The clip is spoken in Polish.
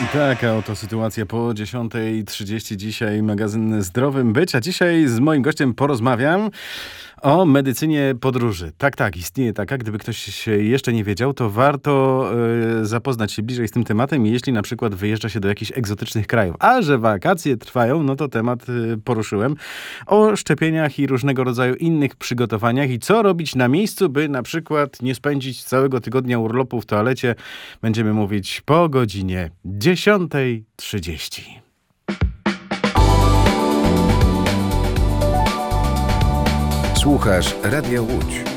Taka oto sytuacja po 10:30 dzisiaj magazyn Zdrowym Być, a dzisiaj z moim gościem porozmawiam o medycynie podróży. Tak, istnieje taka. Gdyby ktoś się jeszcze nie wiedział, to warto zapoznać się bliżej z tym tematem, jeśli na przykład wyjeżdża się do jakichś egzotycznych krajów. A że wakacje trwają, no to temat poruszyłem. O szczepieniach i różnego rodzaju innych przygotowaniach i co robić na miejscu, by na przykład nie spędzić całego tygodnia urlopu w toalecie. Będziemy mówić po godzinie 10:30. Słuchasz Radia Łódź.